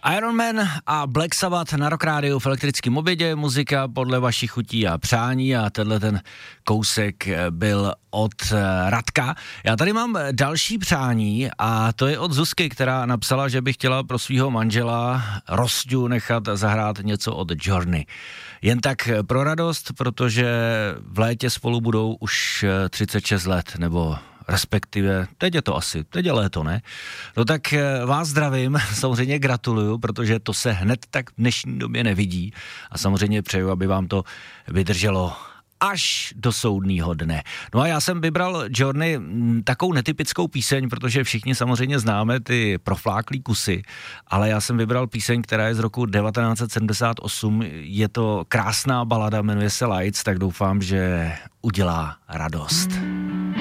Iron Man a Black Sabbath na Rock Rádiu v elektrickém obědě, muzika podle vašich chutí a přání a tenhle ten kousek byl od Radka. Já tady mám další přání a to je od Zuzky, která napsala, že by chtěla pro svého manžela Rosťu nechat zahrát něco od Journey. Jen tak pro radost, protože v létě spolu budou už 36 let, nebo respektive, teď je léto, ne? No tak vás zdravím, samozřejmě gratuluju, protože to se hned tak v dnešní době nevidí a samozřejmě přeju, aby vám to vydrželo až do soudního dne. No a já jsem vybral Journey takovou netypickou píseň, protože všichni samozřejmě známe ty profláklý kusy, ale já jsem vybral píseň, která je z roku 1978, je to krásná balada, jmenuje se Lights, tak doufám, že udělá radost.